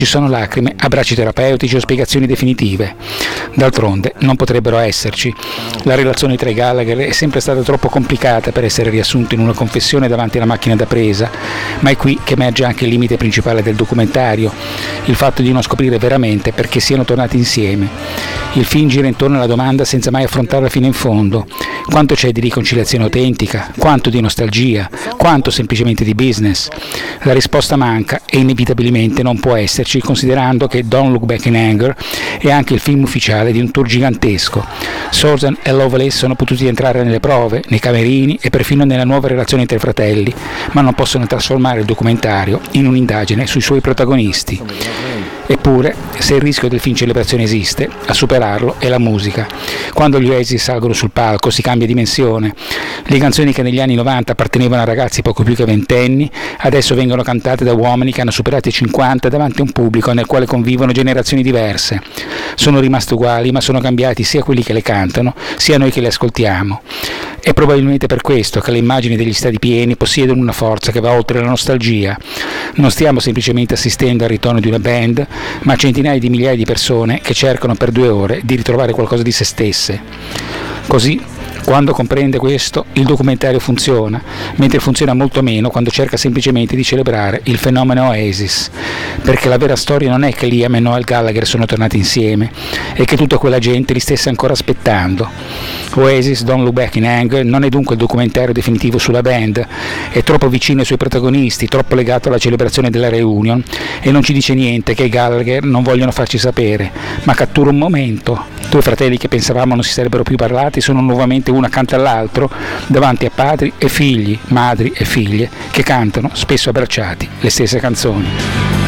ci sono lacrime, abbracci terapeutici o spiegazioni definitive. D'altronde non potrebbero esserci. La relazione tra i Gallagher è sempre stata troppo complicata per essere riassunta in una confessione davanti alla macchina da presa, ma è qui che emerge anche il limite principale del documentario, il fatto di non scoprire veramente perché siano tornati insieme. Il film gira intorno alla domanda senza mai affrontarla fino in fondo. Quanto c'è di riconciliazione autentica? Quanto di nostalgia? Quanto semplicemente di business? La risposta manca e inevitabilmente non può esserci, considerando che Don't Look Back in Anger è anche il film ufficiale di un tour gigantesco. Sorsan e Lovelace sono potuti entrare nelle prove, nei camerini e perfino nella nuova relazione tra i fratelli, ma non possono trasformare il documentario in un'indagine sui suoi protagonisti. Eppure, se il rischio del film celebrazione esiste, a superarlo è la musica. Quando gli Oasis salgono sul palco si cambia dimensione. Le canzoni che negli anni 90 appartenevano a ragazzi poco più che ventenni, adesso vengono cantate da uomini che hanno superato i 50 davanti a un pubblico nel quale convivono generazioni diverse. Sono rimaste uguali, ma sono cambiati sia quelli che le cantano, sia noi che le ascoltiamo. È probabilmente per questo che le immagini degli stadi pieni possiedono una forza che va oltre la nostalgia. Non stiamo semplicemente assistendo al ritorno di una band, ma a centinaia di migliaia di persone che cercano per 2 ore di ritrovare qualcosa di se stesse. Così, quando comprende questo, il documentario funziona, mentre funziona molto meno quando cerca semplicemente di celebrare il fenomeno Oasis, perché la vera storia non è che Liam e Noel Gallagher sono tornati insieme, è che tutta quella gente li stesse ancora aspettando. Oasis Don't Look Back in Anger non è dunque il documentario definitivo sulla band, è troppo vicino ai suoi protagonisti, troppo legato alla celebrazione della reunion e non ci dice niente che i Gallagher non vogliono farci sapere, ma cattura un momento. 2 fratelli che pensavamo non si sarebbero più parlati sono nuovamente uno accanto all'altro davanti a padri e figli, madri e figlie che cantano, spesso abbracciati, le stesse canzoni.